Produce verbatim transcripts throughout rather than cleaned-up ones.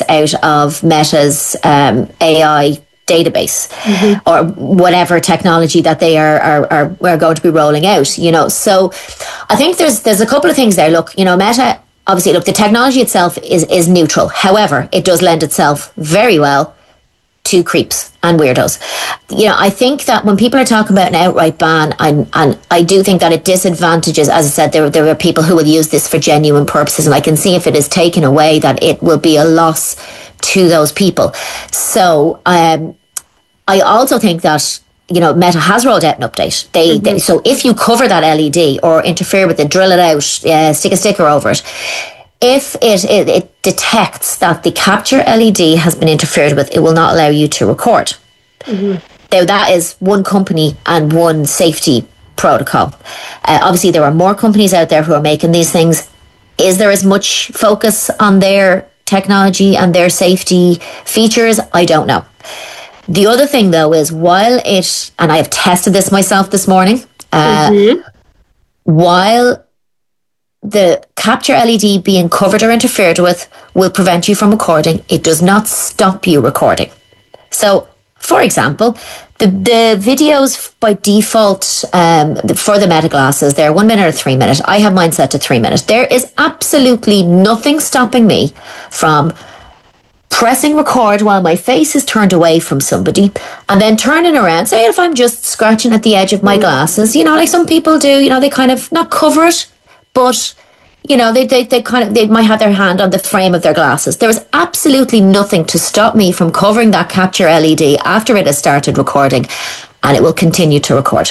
out of Meta's um, A I database mm-hmm. or whatever technology that they are, are are are going to be rolling out, you know. So I think there's there's a couple of things there. Look, you know, Meta, obviously, look, the technology itself is is neutral. However, it does lend itself very well to creeps and weirdos. You know, I think that when people are talking about an outright ban, and and I do think that it disadvantages, as I said, there there are people who will use this for genuine purposes, and I can see if it is taken away that it will be a loss to those people. So um, I also think that, you know, Meta has rolled out an update. They, mm-hmm. they so if you cover that L E D or interfere with it, drill it out, uh, stick a sticker over it, if it, it it detects that the capture L E D has been interfered with, it will not allow you to record. Mm-hmm. Now that is one company and one safety protocol. Uh, obviously, there are more companies out there who are making these things. Is there as much focus on their technology and their safety features? I don't know. The other thing, though, is while it, and I have tested this myself this morning, uh, mm-hmm. while the capture L E D being covered or interfered with will prevent you from recording, it does not stop you recording. So, for example, the the videos by default um, for the Meta glasses, they're one minute or three minutes. I have mine set to three minutes. There is absolutely nothing stopping me from pressing record while my face is turned away from somebody and then turning around. Say if I'm just scratching at the edge of my glasses, you know, like some people do, you know, they kind of not cover it, but you know, they, they, they kind of, they might have their hand on the frame of their glasses. There is absolutely nothing to stop me from covering that capture L E D after it has started recording, and it will continue to record.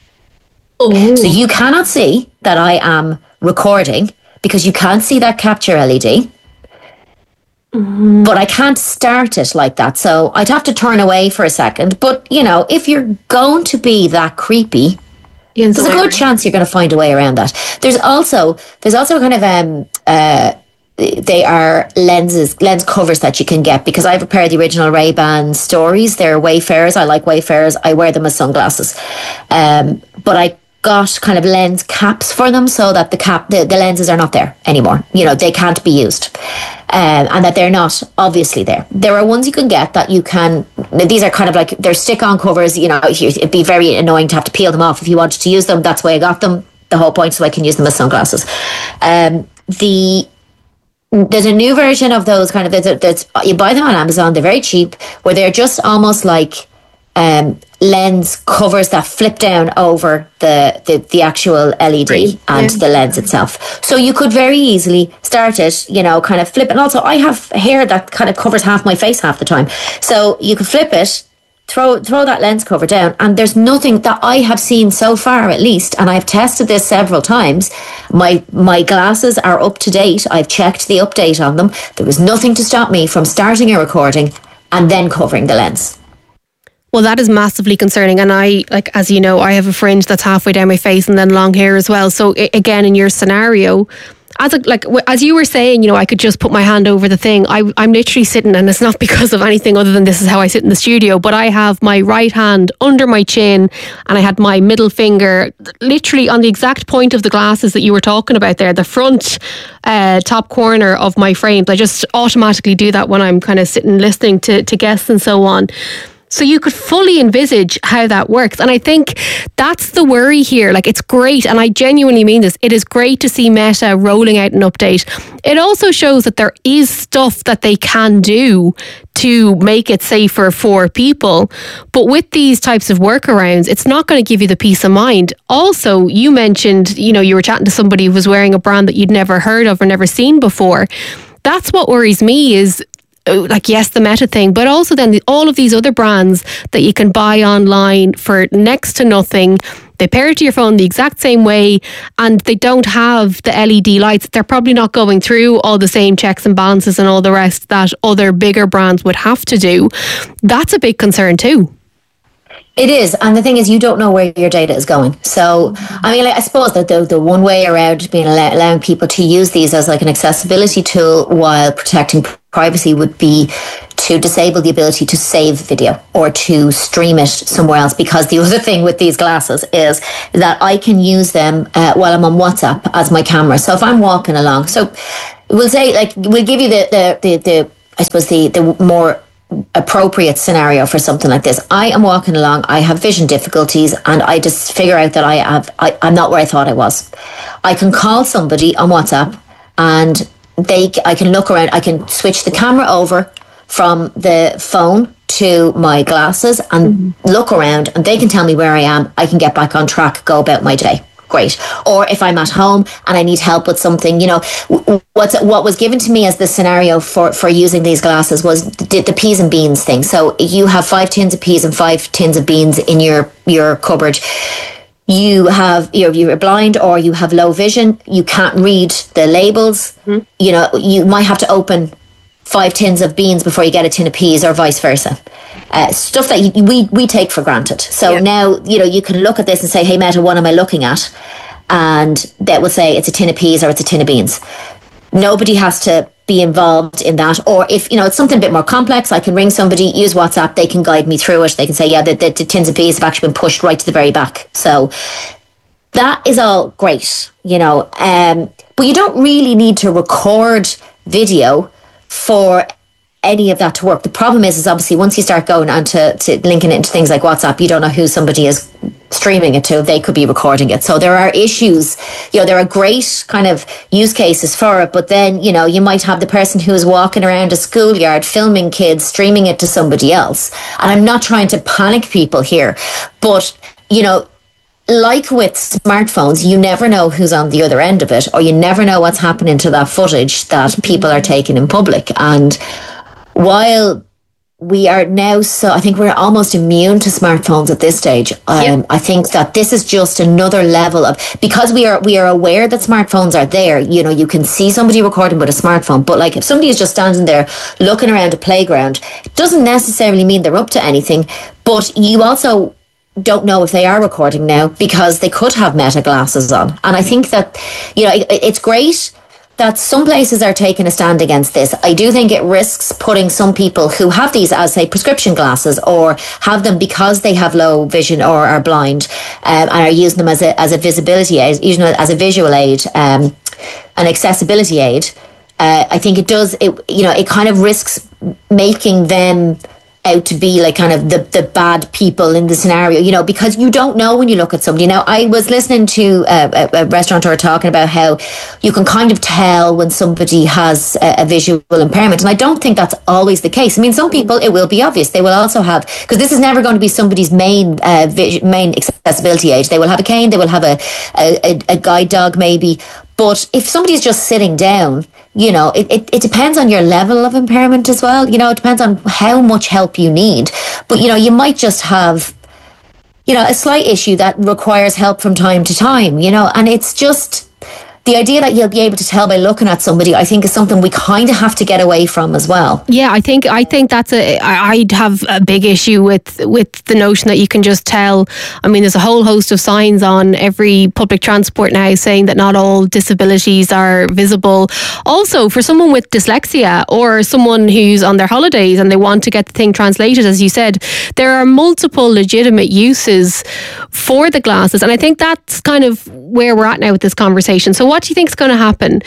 Oh. So you cannot see that I am recording because you can't see that capture L E D. Mm-hmm. But I can't start it like that. So I'd have to turn away for a second. But, you know, if you're going to be that creepy, there's a good chance you're going to find a way around that. There's also there's also kind of um uh they are lenses lens covers that you can get, because I have a pair of the original Ray-Ban Stories. They're Wayfarers. I like Wayfarers. I wear them as sunglasses. Um, but I got kind of lens caps for them so that the cap the, the lenses are not there anymore. You know, they can't be used. Um, and that they're not obviously there. There are ones you can get that you can, these are kind of like, they're stick-on covers, you know, it'd be very annoying to have to peel them off if you wanted to use them. That's why I got them. The whole point, so I can use them as sunglasses. Um, the There's a new version of those kind of, that's, that's, you buy them on Amazon, they're very cheap, where they're just almost like um, lens covers that flip down over the, the, the actual L E D and yeah. the lens itself. So you could very easily start it, you know, kind of flip. And also I have hair that kind of covers half my face half the time. So you could flip it, throw throw that lens cover down, and there's nothing that I have seen so far, at least, and I've tested this several times. My my glasses are up to date. I've checked the update on them. There was nothing to stop me from starting a recording and then covering the lens. Well, that is massively concerning. And I, like, as you know, I have a fringe that's halfway down my face and then long hair as well. So again, in your scenario, as a, like as you were saying, you know, I could just put my hand over the thing. I, I'm literally sitting, and it's not because of anything other than this is how I sit in the studio, but I have my right hand under my chin and I had my middle finger literally on the exact point of the glasses that you were talking about there, the front uh, top corner of my frames. I just automatically do that when I'm kind of sitting listening to, to guests and so on. So you could fully envisage how that works. And I think that's the worry here. Like, it's great. And I genuinely mean this. It is great to see Meta rolling out an update. It also shows that there is stuff that they can do to make it safer for people. But with these types of workarounds, it's not going to give you the peace of mind. Also, you mentioned, you know, you were chatting to somebody who was wearing a brand that you'd never heard of or never seen before. That's what worries me is, like, yes, the Meta thing, but also then the, all of these other brands that you can buy online for next to nothing. They pair it to your phone the exact same way, and they don't have the L E D lights. They're probably not going through all the same checks and balances and all the rest that other bigger brands would have to do. That's a big concern too. It is, and the thing is, you don't know where your data is going. So, I mean, like, I suppose that the the one way around being allow, allowing people to use these as like an accessibility tool while protecting privacy would be to disable the ability to save video or to stream it somewhere else. Because the other thing with these glasses is that I can use them uh, while I'm on WhatsApp as my camera. So if I'm walking along, so we'll say, like, we'll give you the the the, the I suppose the the more appropriate scenario for something like this. I am walking along, I have vision difficulties, and I just figure out that I have I, I'm not where I thought I was. I can call somebody on WhatsApp, and they I can look around, I can switch the camera over from the phone to my glasses and mm-hmm. look around, and they can tell me where I am. I can get back on track, go about my day. Great. Or if I'm at home and I need help with something, you know, what's what was given to me as the scenario for, for using these glasses was the, the peas and beans thing. So you have five tins of peas and five tins of beans in your, your cupboard. You have, you're, you're blind or you have low vision. You can't read the labels. Mm-hmm. You know, you might have to open five tins of beans before you get a tin of peas, or vice versa. Uh, stuff that you, we we take for granted. So yeah. now, you know, you can look at this and say, hey, Meta, what am I looking at? And that will say it's a tin of peas or it's a tin of beans. Nobody has to be involved in that. Or if, you know, it's something a bit more complex, I can ring somebody, use WhatsApp, they can guide me through it. They can say, yeah, the, the, the tins of peas have actually been pushed right to the very back. So that is all great, you know. Um, but you don't really need to record video for any of that to work. The problem is, is obviously once you start going on to, to linking it into things like WhatsApp, you don't know who somebody is streaming it to. They could be recording it. So there are issues, you know, there are great kind of use cases for it, but then, you know, you might have the person who is walking around a schoolyard filming kids, streaming it to somebody else. And I'm not trying to panic people here, but, you know, like with smartphones, you never know who's on the other end of it, or you never know what's happening to that footage that people are taking in public. And while we are now so, I think we're almost immune to smartphones at this stage. Um, yep. I think that this is just another level of, because we are we are aware that smartphones are there. You know, you can see somebody recording with a smartphone, but like if somebody is just standing there looking around a playground, it doesn't necessarily mean they're up to anything. But you also don't know if they are recording now, because they could have Meta glasses on. And I think that, you know, it, it's great that some places are taking a stand against this. I do think it risks putting some people who have these as, say, prescription glasses, or have them because they have low vision or are blind, um, and are using them as a as a visibility aid, using it as a visual aid, um, an accessibility aid. Uh, I think it does, it, you know, it kind of risks making them out to be like kind of the, the bad people in the scenario, you know, because you don't know when you look at somebody. Now, I was listening to a, a restaurateur talking about how you can kind of tell when somebody has a, a visual impairment. And I don't think that's always the case. I mean, some people, it will be obvious. They will also have, because this is never going to be somebody's main uh, vis- main accessibility aid. They will have a cane, they will have a, a, a guide dog maybe. But if somebody's just sitting down, you know, it, it, it depends on your level of impairment as well. You know, it depends on how much help you need. But, you know, you might just have, you know, a slight issue that requires help from time to time, you know, and it's just the idea that you'll be able to tell by looking at somebody, I think, is something we kind of have to get away from as well. Yeah, I think I think that's a. I'd have a big issue with with the notion that you can just tell. I mean, there's a whole host of signs on every public transport now saying that not all disabilities are visible. Also, for someone with dyslexia or someone who's on their holidays and they want to get the thing translated, as you said, there are multiple legitimate uses for the glasses, and I think that's kind of where we're at now with this conversation. So what do you think is going to happen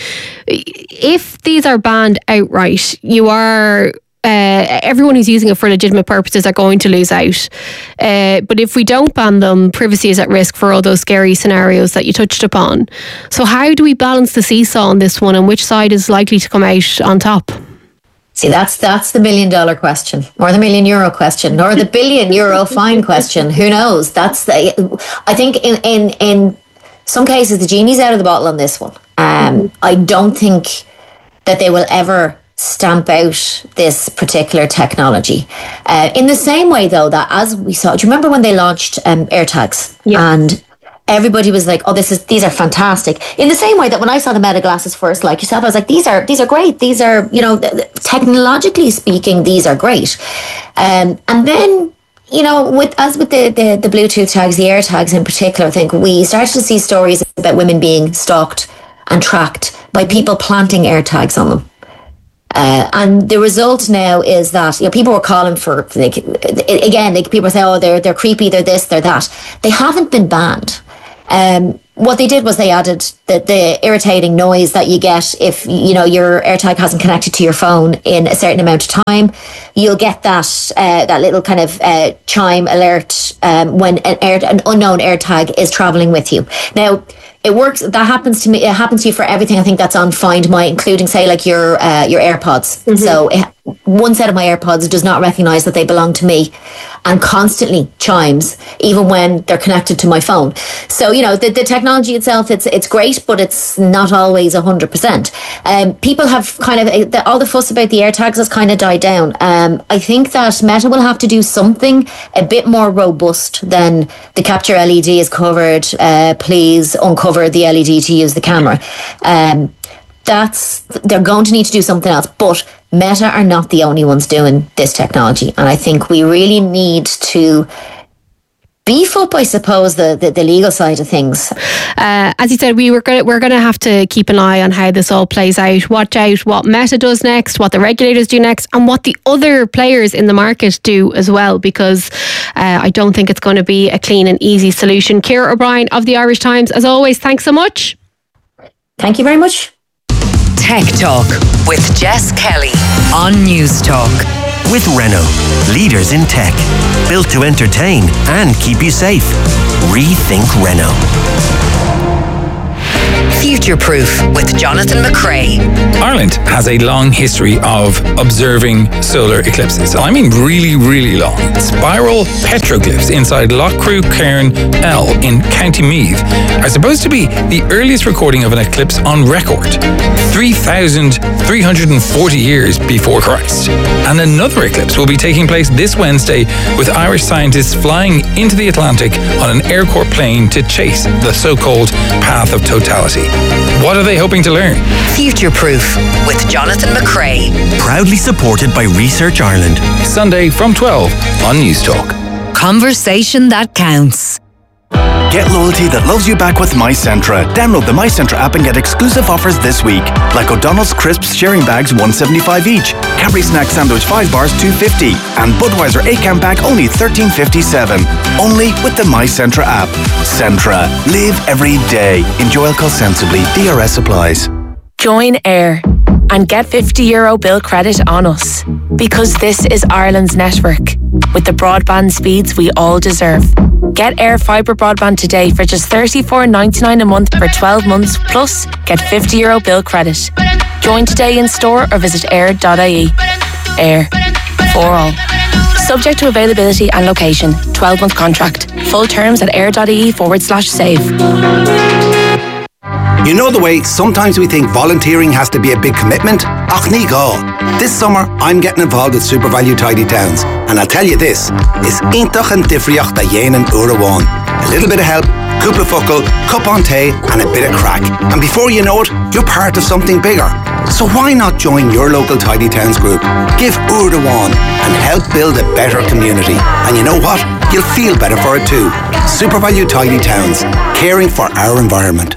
if these are banned outright? You are uh, everyone who's using it for legitimate purposes are going to lose out. Uh, but if we don't ban them, privacy is at risk for all those scary scenarios that you touched upon. So how do we balance the seesaw on this one, and which side is likely to come out on top? See, that's that's the million dollar question, or the million euro question, or the billion euro fine question. Who knows? That's the. I think in in in. some cases, the genie's out of the bottle on this one. Um, I don't think that they will ever stamp out this particular technology. Uh, in the same way, though, that as we saw, do you remember when they launched um, AirTags? Yeah. And everybody was like, "Oh, this is these are fantastic." In the same way that when I saw the Meta glasses first, like yourself, I was like, "These are these are great. These are, you know, technologically speaking, these are great." Um, and then, you know, with as with the, the, the Bluetooth tags, the AirTags in particular, I think we started to see stories about women being stalked and tracked by people planting AirTags on them. Uh, and the result now is that, you know, people were calling for, like, again, like people say, oh, they're they're creepy, they're this, they're that. They haven't been banned. Um, what they did was they added the, the irritating noise that you get if, you know, your AirTag hasn't connected to your phone in a certain amount of time. You'll get that uh, that little kind of uh, chime alert um, when an, air, an unknown AirTag is traveling with you. Now, it works. That happens to me. It happens to you for everything. I think that's on Find My, including, say, like your uh, your AirPods. Mm-hmm. So it, one set of my AirPods does not recognise that they belong to me, and constantly chimes, even when they're connected to my phone. So, you know, the, the technology itself, it's it's great, but it's not always a hundred percent. Um, people have kind of the, all the fuss about the AirTags has kind of died down. Um, I think that Meta will have to do something a bit more robust than the capture L E D is covered. Uh, please uncover the L E D to use the camera. Um, that's they're going to need to do something else. But Meta are not the only ones doing this technology, and I think we really need to beef up, I suppose, the, the, the legal side of things. Uh, as you said, we were gonna, we're going to have to keep an eye on how this all plays out. Watch out what Meta does next, what the regulators do next, and what the other players in the market do as well, because uh, I don't think it's going to be a clean and easy solution. Ciara O'Brien of the Irish Times, as always, thanks so much. Thank you very much. Tech Talk with Jess Kelly on News Talk. With Renault, leaders in tech, built to entertain and keep you safe. Rethink Renault. Future Proof with Jonathan McCrea. Ireland has a long history of observing solar eclipses. I mean really, really long. Spiral petroglyphs inside Loughcrew Cairn L in County Meath are supposed to be the earliest recording of an eclipse on record, three thousand three hundred forty years before Christ. And another eclipse will be taking place this Wednesday, with Irish scientists flying into the Atlantic on an Air Corps plane to chase the so-called path of totality. What are they hoping to learn? Future Proof with Jonathan McCrea. Proudly supported by Research Ireland. Sunday from twelve on News Talk. Conversation that counts. Get loyalty that loves you back with MyCentra. Download the MyCentra app and get exclusive offers this week. Like O'Donnell's Crisps sharing bags one seventy-five each. Cadbury Snack Sandwich five bars two fifty. And Budweiser eight can pack only thirteen fifty-seven. Only with the MyCentra app. Centra. Live every day. Enjoy alcohol sensibly. D R S applies. Join Air and get fifty euro bill credit on us, because this is Ireland's network with the broadband speeds we all deserve. Get Air Fibre broadband today for just thirty-four ninety-nine a month for twelve months, plus get fifty euro bill credit. Join today in store or visit air dot I E. Air. For all. Subject to availability and location. twelve month contract. Full terms at air.ie forward slash save. You know the way sometimes we think volunteering has to be a big commitment? Ach ní gá. This summer I'm getting involved with SuperValu Tidy Towns, and I'll tell you this, is intach and difriocht da yénan urawan. A little bit of help, cúpla focal, cup on té, and a bit of crack. And before you know it, you're part of something bigger. So why not join your local Tidy Towns group? Give Urdawan and help build a better community. And you know what? You'll feel better for it too. SuperValu Tidy Towns, caring for our environment.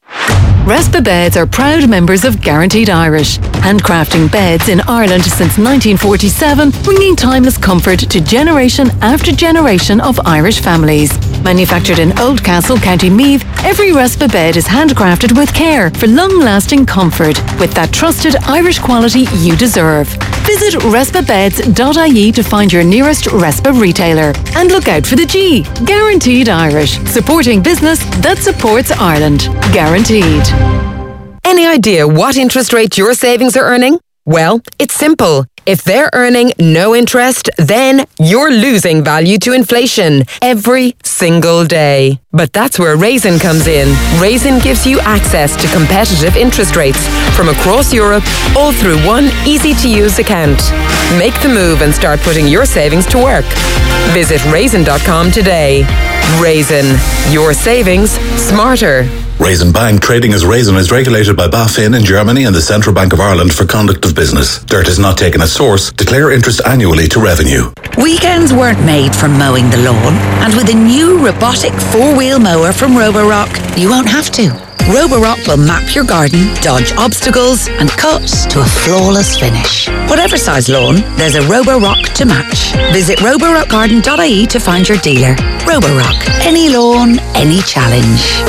Respa Beds are proud members of Guaranteed Irish, handcrafting beds in Ireland since nineteen forty-seven, bringing timeless comfort to generation after generation of Irish families. Manufactured in Oldcastle, County Meath, every Respa bed is handcrafted with care for long-lasting comfort, with that trusted Irish quality you deserve. Visit respa beds dot I E to find your nearest Respa retailer. And look out for the G, Guaranteed Irish, supporting business that supports Ireland. Guaranteed. Any idea what interest rate your savings are earning? Well, it's simple. If they're earning no interest, then you're losing value to inflation every single day. But that's where Raisin comes in. Raisin gives you access to competitive interest rates from across Europe, all through one easy-to-use account. Make the move and start putting your savings to work. Visit raisin dot com today. Raisin, your savings smarter. Raisin Bank, trading as Raisin, is regulated by BaFin in Germany and the Central Bank of Ireland for conduct of business. Dirt is not taken as source. Declare interest annually to revenue. Weekends weren't made for mowing the lawn, and with a new robotic four-wheel mower from Roborock, you won't have to. Roborock will map your garden, dodge obstacles, and cut to a flawless finish. Whatever size lawn, there's a Roborock to match. Visit roborock garden dot I E to find your dealer. Roborock. Any lawn, any challenge.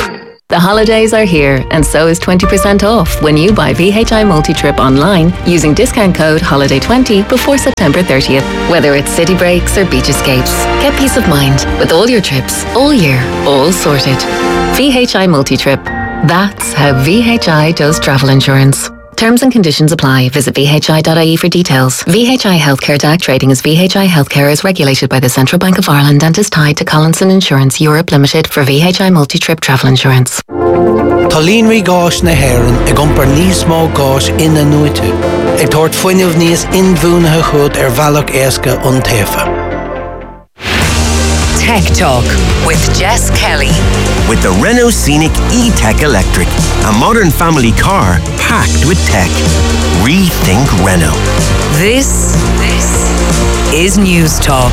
The holidays are here, and so is twenty percent off when you buy V H I Multi-Trip online using discount code holiday twenty before September thirtieth. Whether it's city breaks or beach escapes, get peace of mind with all your trips, all year, all sorted. V H I Multi-Trip. That's how V H I does travel insurance. Terms and conditions apply. Visit v h i dot i e for details. V H I Healthcare D A C trading as V H I Healthcare is regulated by the Central Bank of Ireland and is tied to Collinson Insurance Europe Limited for V H I Multi-Trip Travel Insurance. Tá líonraí gáis na hÉireann ag iompar níos mó gáis ina nuite. Ag tabhairt foiineamh níos inmhúnathe chud ar bhealach éasca an taofa. Tech Talk with Jess Kelly. With the Renault Scenic E-Tech Electric, a modern family car packed with tech. Rethink Renault. This, this is News Talk.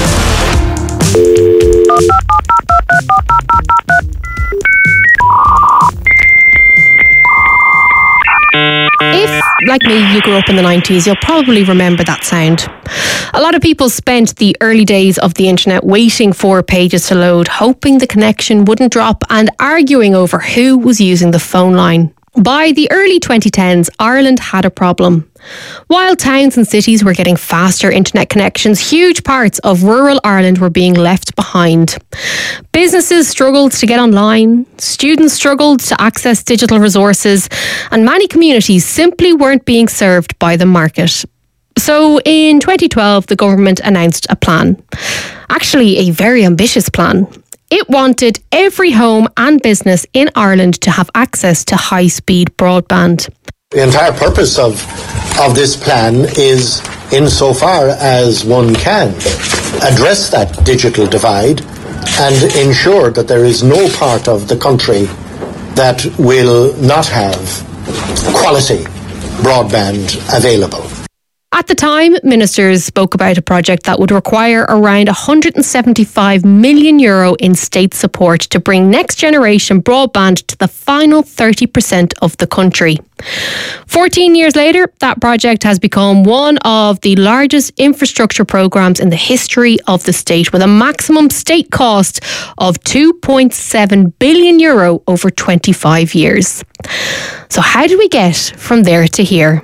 If, like me, you grew up in the nineties, you'll probably remember that sound. A lot of people spent the early days of the internet waiting for pages to load, hoping the connection wouldn't drop and arguing over who was using the phone line. By the early twenty tens, Ireland had a problem. While towns and cities were getting faster internet connections, huge parts of rural Ireland were being left behind. Businesses struggled to get online, students struggled to access digital resources, and many communities simply weren't being served by the market. So in twenty twelve, the government announced a plan. Actually, a very ambitious plan. It wanted every home and business in Ireland to have access to high-speed broadband. The entire purpose of, of this plan is, insofar as one can, address that digital divide and ensure that there is no part of the country that will not have quality broadband available. At the time, ministers spoke about a project that would require around one hundred seventy-five million euro in state support to bring next generation broadband to the final thirty percent of the country. fourteen years later, that project has become one of the largest infrastructure programmes in the history of the state, with a maximum state cost of two point seven billion euro over twenty-five years. So how do we get from there to here?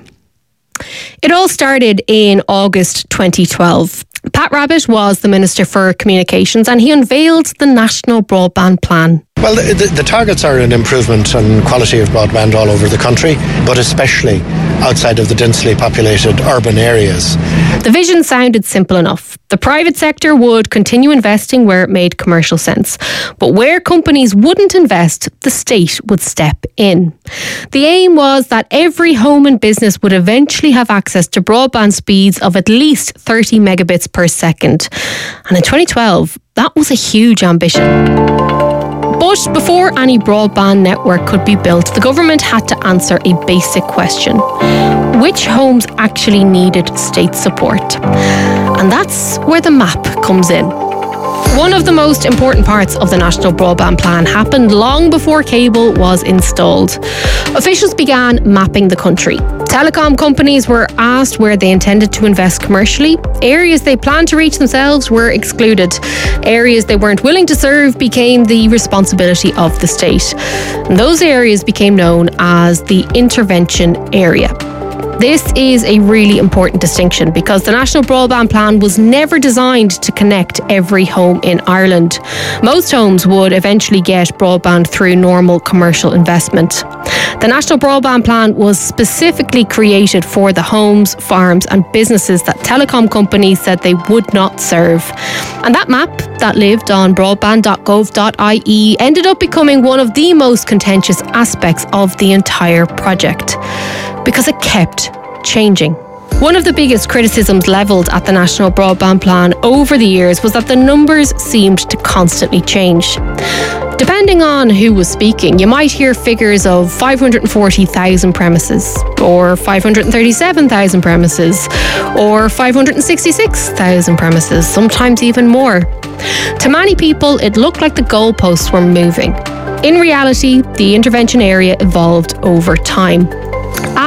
It all started in August twenty twelve. Pat Rabbitte was the Minister for Communications and he unveiled the National Broadband Plan. Well, the, the, the targets are an improvement on quality of broadband all over the country, but especially outside of the densely populated urban areas. The vision sounded simple enough. The private sector would continue investing where it made commercial sense. But where companies wouldn't invest, the state would step in. The aim was that every home and business would eventually have access to broadband speeds of at least thirty megabits per second. And in twenty twelve, that was a huge ambition. But before any broadband network could be built, the government had to answer a basic question. Which homes actually needed state support? And that's where the map comes in. One of the most important parts of the National Broadband Plan happened long before cable was installed. Officials began mapping the country. Telecom companies were asked where they intended to invest commercially. Areas they planned to reach themselves were excluded. Areas they weren't willing to serve became the responsibility of the state. And those areas became known as the intervention area. This is a really important distinction because the National Broadband Plan was never designed to connect every home in Ireland. Most homes would eventually get broadband through normal commercial investment. The National Broadband Plan was specifically created for the homes, farms and businesses that telecom companies said they would not serve. And that map that lived on broadband dot gov dot I E ended up becoming one of the most contentious aspects of the entire project because it kept changing. One of the biggest criticisms levelled at the National Broadband Plan over the years was that the numbers seemed to constantly change. Depending on who was speaking, you might hear figures of five hundred forty thousand premises, or five hundred thirty-seven thousand premises, or five hundred sixty-six thousand premises, sometimes even more. To many people, it looked like the goalposts were moving. In reality, the intervention area evolved over time. As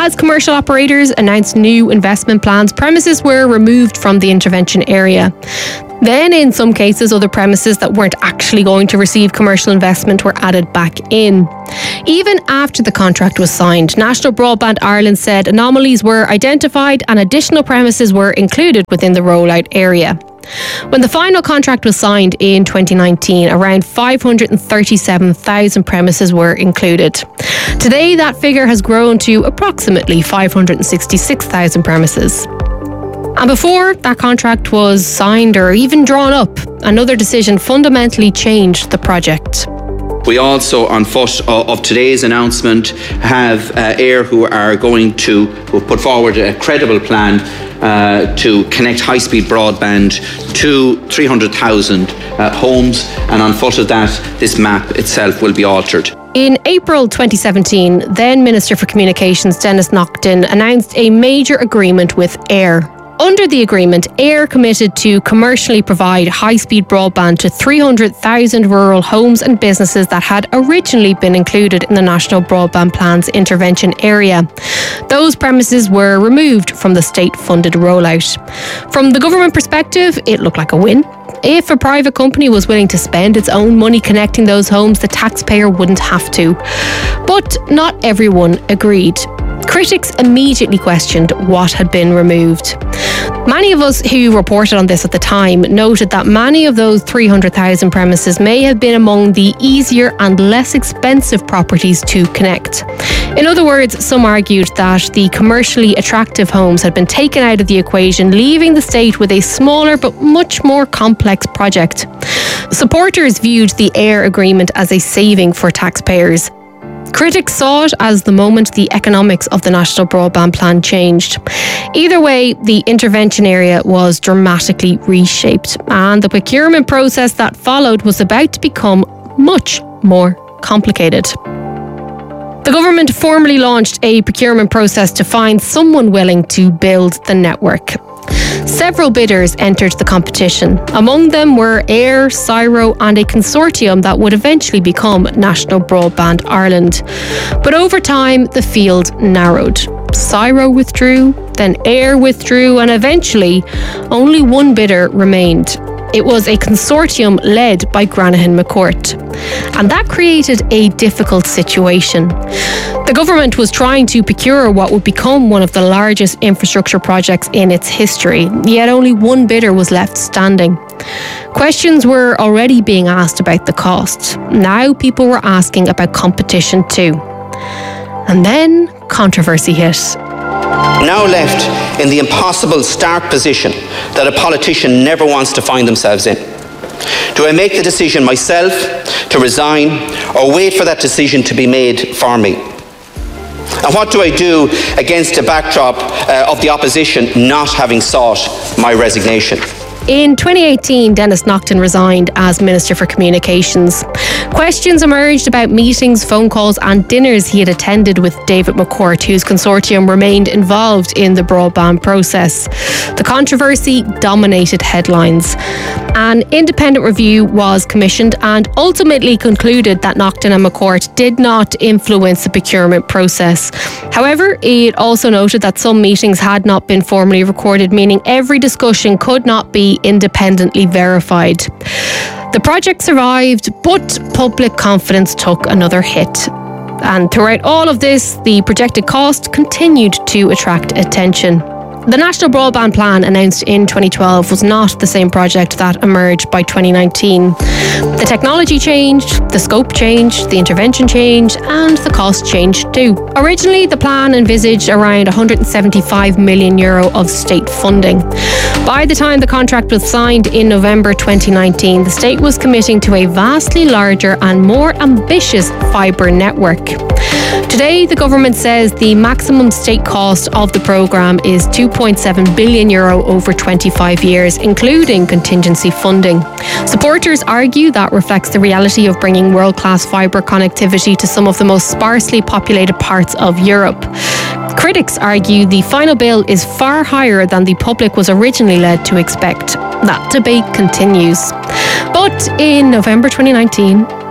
As commercial operators announced new investment plans, premises were removed from the intervention area. Then, in some cases, other premises that weren't actually going to receive commercial investment were added back in. Even after the contract was signed, National Broadband Ireland said anomalies were identified and additional premises were included within the rollout area. When the final contract was signed in twenty nineteen, around five hundred thirty-seven thousand premises were included. Today, that figure has grown to approximately five hundred sixty-six thousand premises. And before that contract was signed or even drawn up, another decision fundamentally changed the project. We also, on foot of today's announcement, have uh, AIR who are going to who put forward a credible plan uh, to connect high-speed broadband to three hundred thousand uh, homes, and on foot of that, this map itself will be altered. In April twenty seventeen, then Minister for Communications Denis Naughten announced a major agreement with AIR. Under the agreement, AIR committed to commercially provide high-speed broadband to three hundred thousand rural homes and businesses that had originally been included in the National Broadband Plan's intervention area. Those premises were removed from the state-funded rollout. From the government perspective, it looked like a win. If a private company was willing to spend its own money connecting those homes, the taxpayer wouldn't have to. But not everyone agreed. Critics immediately questioned what had been removed. Many of us who reported on this at the time noted that many of those three hundred thousand premises may have been among the easier and less expensive properties to connect. In other words, some argued that the commercially attractive homes had been taken out of the equation, leaving the state with a smaller but much more complex project. Supporters viewed the AIR agreement as a saving for taxpayers. Critics saw it as the moment the economics of the National Broadband Plan changed. Either way, the intervention area was dramatically reshaped, and the procurement process that followed was about to become much more complicated. The government formally launched a procurement process to find someone willing to build the network. Several bidders entered the competition. Among them were AIR, Cyro and a consortium that would eventually become National Broadband Ireland. But over time, the field narrowed. Cyro withdrew, then AIR withdrew, and eventually only one bidder remained. It was a consortium led by Granahan McCourt. And that created a difficult situation. The government was trying to procure what would become one of the largest infrastructure projects in its history, yet only one bidder was left standing. Questions were already being asked about the cost. Now people were asking about competition too. And then controversy hit. Now left in the impossible stark position that a politician never wants to find themselves in. Do I make the decision myself to resign, or wait for that decision to be made for me? And what do I do against a backdrop uh, of the opposition not having sought my resignation? In twenty eighteen, Denis Naughten resigned as Minister for Communications. Questions emerged about meetings, phone calls and dinners he had attended with David McCourt, whose consortium remained involved in the broadband process. The controversy dominated headlines. An independent review was commissioned and ultimately concluded that Naughten and McCourt did not influence the procurement process. However, it also noted that some meetings had not been formally recorded, meaning every discussion could not be independently verified. The project survived, but public confidence took another hit. And throughout all of this, the projected cost continued to attract attention. The National Broadband Plan announced in twenty twelve was not the same project that emerged by twenty nineteen. The technology changed, the scope changed, the intervention changed, and the cost changed too. Originally, the plan envisaged around one hundred seventy-five million euro of state funding. By the time the contract was signed in November twenty nineteen, the state was committing to a vastly larger and more ambitious fibre network. Today, the government says the maximum state cost of the programme is two point seven billion euro over twenty-five years, including contingency funding. Supporters argue that reflects the reality of bringing world-class fibre connectivity to some of the most sparsely populated parts of Europe. Critics argue the final bill is far higher than the public was originally led to expect. That debate continues. But in November twenty nineteen,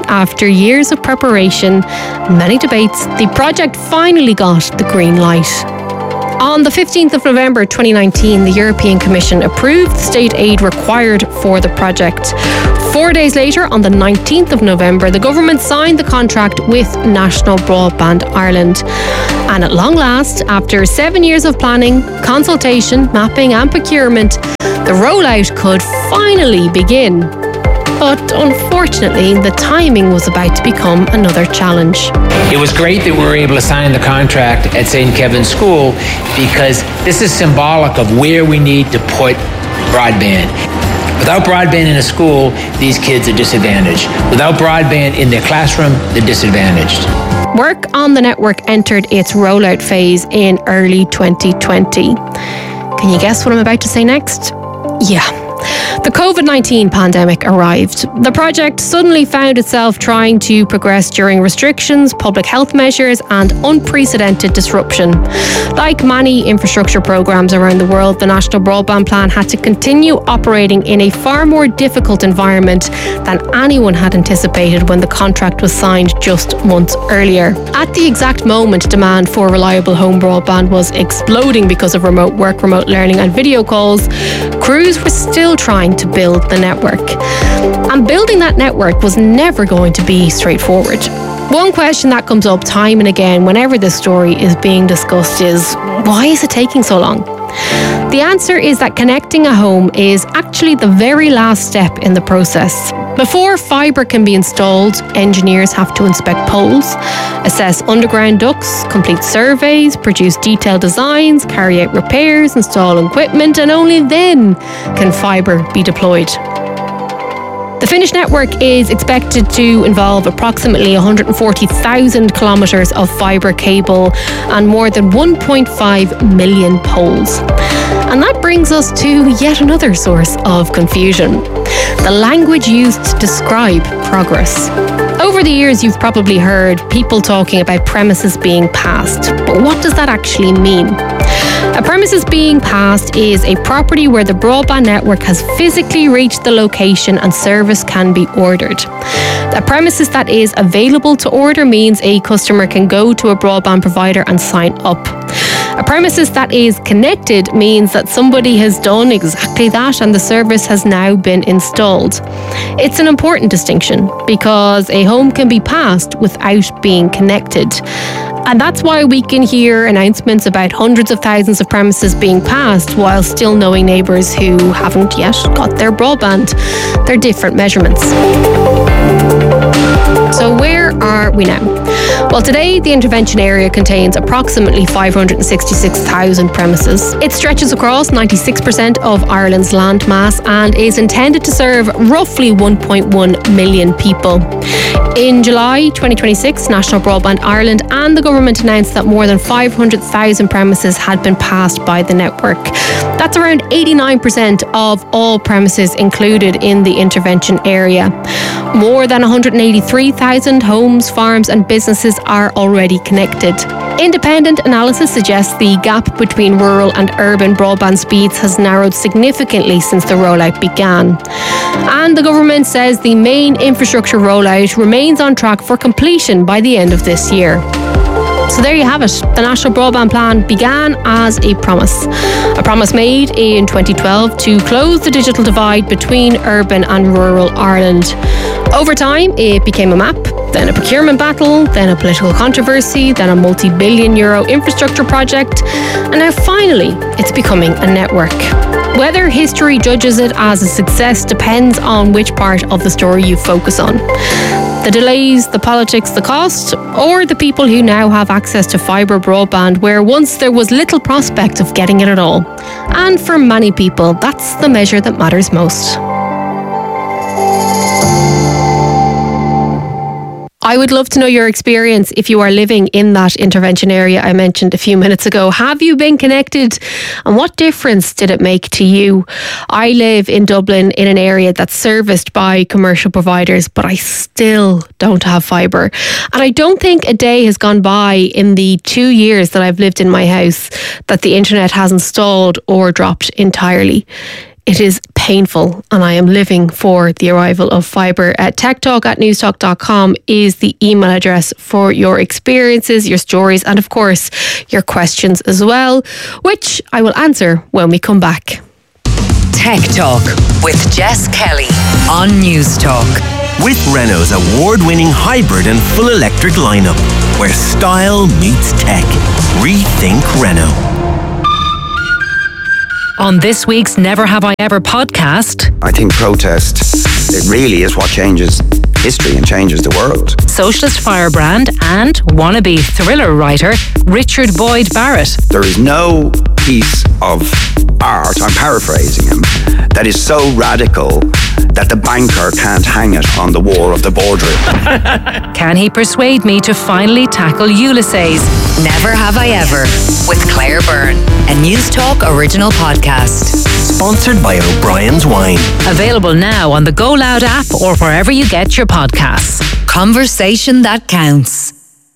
After years of preparation and many debates, the project finally got the green light. On the fifteenth of November twenty nineteen, the European Commission approved the state aid required for the project. Four days later, on the nineteenth of November, the government signed the contract with National Broadband Ireland. And at long last, after seven years of planning, consultation, mapping and procurement, the rollout could finally begin. But unfortunately, the timing was about to become another challenge. It was great that we were able to sign the contract at Saint Kevin's School, because this is symbolic of where we need to put broadband. Without broadband in a school, these kids are disadvantaged. Without broadband in their classroom, they're disadvantaged. Work on the network entered its rollout phase in early twenty twenty. Can you guess what I'm about to say next? Yeah. The covid nineteen pandemic arrived. The project suddenly found itself trying to progress during restrictions, public health measures and unprecedented disruption. Like many infrastructure programmes around the world, the National Broadband Plan had to continue operating in a far more difficult environment than anyone had anticipated when the contract was signed just months earlier. At the exact moment demand for reliable home broadband was exploding because of remote work, remote learning and video calls, crews were still trying to build the network. And building that network was never going to be straightforward. One question that comes up time and again whenever this story is being discussed is, why is it taking so long? The answer is that connecting a home is actually the very last step in the process. Before fibre can be installed, engineers have to inspect poles, assess underground ducts, complete surveys, produce detailed designs, carry out repairs, install equipment, and only then can fibre be deployed. The Finnish network is expected to involve approximately one hundred forty thousand kilometres of fibre cable and more than one point five million poles. And that brings us to yet another source of confusion: the language used to describe progress. Over the years, you've probably heard people talking about premises being passed, but what does that actually mean? A premises being passed is a property where the broadband network has physically reached the location and service can be ordered. A premises that is available to order means a customer can go to a broadband provider and sign up. A premises that is connected means that somebody has done exactly that and the service has now been installed. It's an important distinction because a home can be passed without being connected. And that's why we can hear announcements about hundreds of thousands of premises being passed while still knowing neighbours who haven't yet got their broadband. They're different measurements. So where are we now? Well, today the intervention area contains approximately five hundred sixty-six thousand premises. It stretches across ninety-six percent of Ireland's land mass and is intended to serve roughly one point one million people. In July twenty twenty-six, National Broadband Ireland and the government announced that more than five hundred thousand premises had been passed by the network. That's around eighty-nine percent of all premises included in the intervention area. More than one hundred eighty-three thousand homes, farms and businesses are already connected. Independent analysis suggests the gap between rural and urban broadband speeds has narrowed significantly since the rollout began. And the government says the main infrastructure rollout remains on track for completion by the end of this year. So there you have it. The National Broadband Plan began as a promise. A promise made in twenty twelve to close the digital divide between urban and rural Ireland. Over time, it became a map, then a procurement battle, then a political controversy, then a multi-billion euro infrastructure project, and now finally, it's becoming a network. Whether history judges it as a success depends on which part of the story you focus on. The delays, the politics, the cost, or the people who now have access to fibre broadband where once there was little prospect of getting it at all. And for many people, that's the measure that matters most. I would love to know your experience if you are living in that intervention area I mentioned a few minutes ago. Have you been connected? And what difference did it make to you? I live in Dublin in an area that's serviced by commercial providers, but I still don't have fibre. And I don't think a day has gone by in the two years that I've lived in my house that the internet hasn't stalled or dropped entirely. it is painful, and I am living for the arrival of fibre. Uh, tech talk at newstalk dot com is the email address for your experiences, your stories, and of course, your questions as well, which I will answer when we come back. Tech Talk with Jess Kelly on Newstalk. With Renault's award-winning hybrid and full electric lineup, where style meets tech. Rethink Renault. On this week's Never Have I Ever podcast, I think protest, it really is what changes history and changes the world. Socialist firebrand and wannabe thriller writer Richard Boyd Barrett. There is no piece of art, I'm paraphrasing him, that is so radical that the banker can't hang it on the wall of the boardroom. Can he persuade me to finally tackle Ulysses? Never Have I Ever with Claire Byrne, a Newstalk original podcast. Sponsored by O'Brien's Wine. Available now on the Go Loud app or wherever you get your podcasts. Conversation that counts.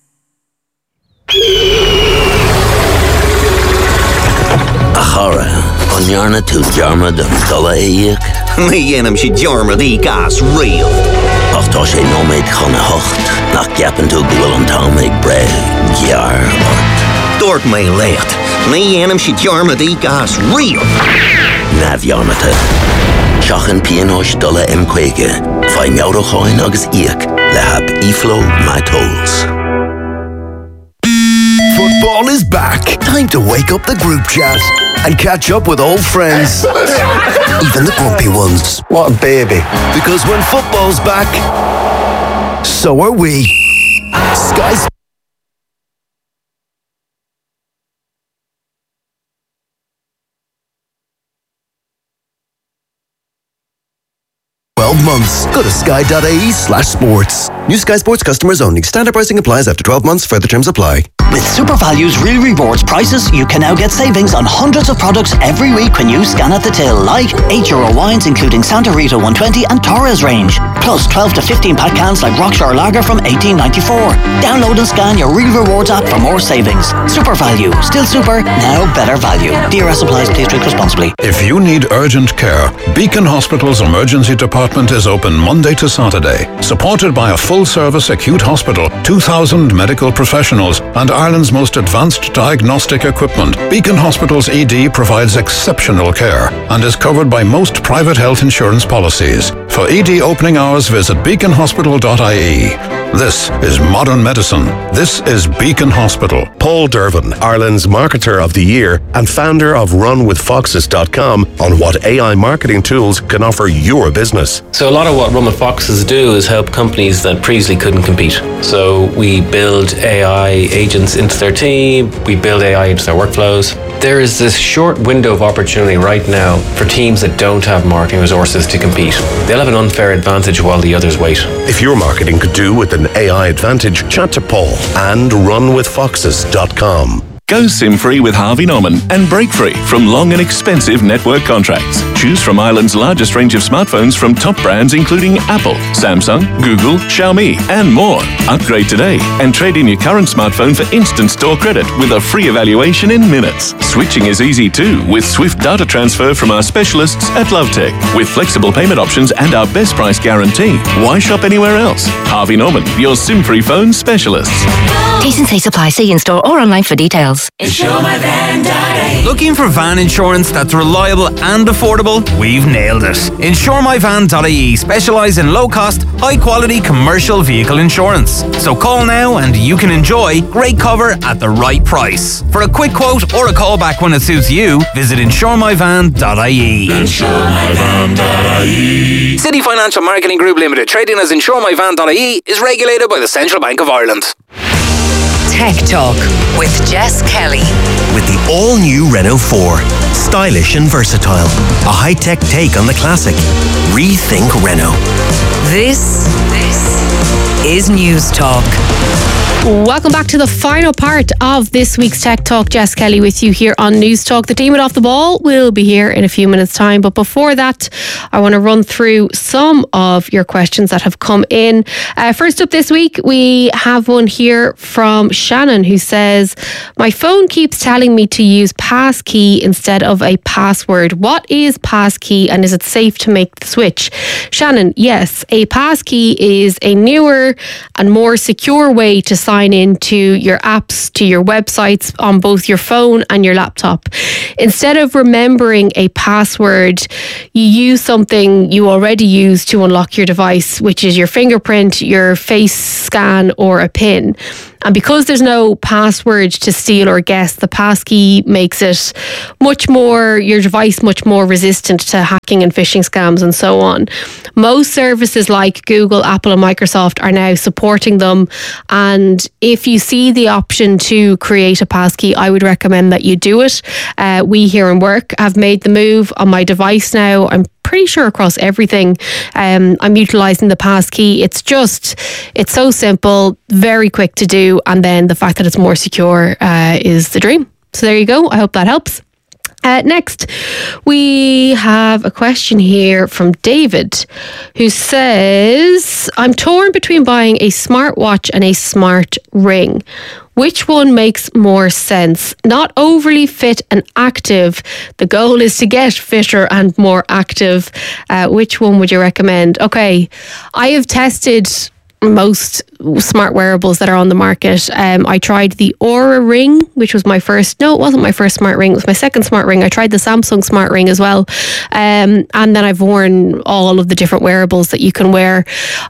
Achara, on yarna to jarma dum dolla eik. Mi enam si jarma di gas real. Ach tá sé nóméid chuna hocht, nach gapan tú gwil an támig bre, jar ort. Dort mé lecht. Mi enam si jarma di gas real. Nav yarna te. Shachan pianosh dolla emquege, fai miauro choin agus eik, le hab iflo my tolls. Football is back. Time to wake up the group chat and catch up with old friends. Even the grumpy ones. What a baby. Because when football's back, so are we. Sky twelve months. Go to sky.ie slash sports. New Sky Sports customers only. Standard pricing applies after twelve months. Further terms apply. With SuperValue's Real Rewards prices, you can now get savings on hundreds of products every week when you scan at the till, like eight euro wines including Santa Rita one twenty and Torres range, plus twelve to fifteen pack cans like Rockshore Lager from eighteen ninety-four. Download and scan your Real Rewards app for more savings. SuperValue, still super, now better value. D R S applies, please drink responsibly. If you need urgent care, Beacon Hospital's emergency department is open Monday to Saturday, supported by a full-service acute hospital, two thousand medical professionals, and Ireland's most advanced diagnostic equipment. Beacon Hospital's E D provides exceptional care and is covered by most private health insurance policies. For E D opening hours, visit beacon hospital dot I E. This is modern medicine. This is Beacon Hospital. Paul Dervin, Ireland's Marketer of the Year and founder of run with foxes dot com, on what A I marketing tools can offer your business. So a lot of what Run with Foxes do is help companies that previously couldn't compete. So we build A I agents into their team, we build A I into their workflows. There is this short window of opportunity right now for teams that don't have marketing resources to compete. They'll have an unfair advantage while the others wait. If your marketing could do with an A I advantage, chat to Paul and run with foxes dot com. Go SIM-free with Harvey Norman and break free from long and expensive network contracts. Choose from Ireland's largest range of smartphones from top brands including Apple, Samsung, Google, Xiaomi and more. Upgrade today and trade in your current smartphone for instant store credit with a free evaluation in minutes. Switching is easy too with swift data transfer from our specialists at Lovetech. With flexible payment options and our best price guarantee. Why shop anywhere else? Harvey Norman, your SIM-free phone specialists. T's and C's apply. See in-store or online for details. Looking for van insurance that's reliable and affordable? We've nailed it. insure my van dot I E specialise in low-cost, high-quality commercial vehicle insurance. So call now and you can enjoy great cover at the right price. For a quick quote or a call back when it suits you, visit insure my van dot I E. insure my van dot I E. City Financial Marketing Group Limited, trading as insure my van dot I E, is regulated by the Central Bank of Ireland. Tech Talk with Jess Kelly. With the all-new Renault four. Stylish and versatile. A high-tech take on the classic. Rethink Renault. This, this is Newstalk. Welcome back to the final part of this week's Tech Talk. Jess Kelly with you here on News Talk. The team at Off the Ball will be here in a few minutes' time. But before that, I want to run through some of your questions that have come in. Uh, first up this week, we have one here from Shannon who says, my phone keeps telling me to use passkey instead of a password. What is passkey and is it safe to make the switch? Shannon, yes, a passkey is a newer and more secure way to sign sign into your apps, to your websites on both your phone and your laptop. Instead of remembering a password, you use something you already use to unlock your device, which is your fingerprint, your face scan, or a PIN. And because there's no password to steal or guess, the passkey makes it much more, your device much more resistant to hacking and phishing scams and so on. Most services like Google, Apple and Microsoft are now supporting them. And if you see the option to create a passkey, I would recommend that you do it. Uh, we here in work have made the move on my device now. I'm pretty sure across everything um, I'm utilising the passkey. It's just, it's so simple, very quick to do, and then the fact that it's more secure uh, is the dream. So there you go. I hope that helps. Uh, next, we have a question here from David who says, I'm torn between buying a smartwatch and a smart ring. Which one makes more sense? Not overly fit and active. The goal is to get fitter and more active. Uh, which one would you recommend? Okay, I have tested most smart wearables that are on the market. Um, I tried the Oura Ring, which was my first, no, it wasn't my first smart ring. It was my second smart ring. I tried the Samsung smart ring as well. Um, and then I've worn all of the different wearables that you can wear.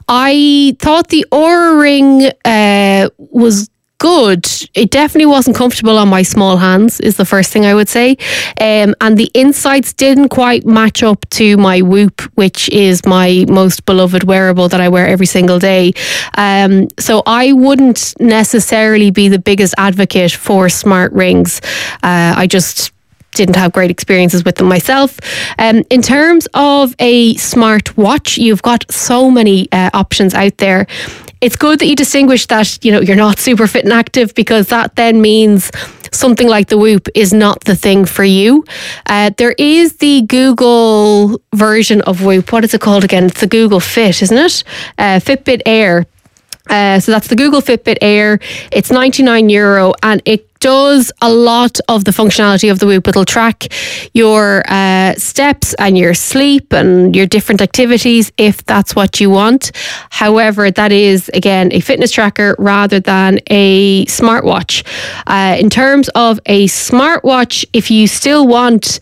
I thought the Oura Ring uh, was good. It definitely wasn't comfortable on my small hands, is the first thing I would say. Um, and the insights didn't quite match up to my Whoop, which is my most beloved wearable that I wear every single day. Um, so I wouldn't necessarily be the biggest advocate for smart rings. Uh, I just didn't have great experiences with them myself. Um, in terms of a smart watch, you've got so many uh, options out there. It's good that you distinguish that, you know, you're not super fit and active, because that then means something like the Whoop is not the thing for you. Uh, there is the Google version of Whoop. What is it called again? It's the Google Fit, isn't it? Uh, Fitbit Air. Uh, so that's the Google Fitbit Air. It's ninety-nine euro and it does a lot of the functionality of the Whoop. It'll track your uh, steps and your sleep and your different activities if that's what you want. However, that is, again, a fitness tracker rather than a smartwatch. Uh, in terms of a smartwatch, if you still want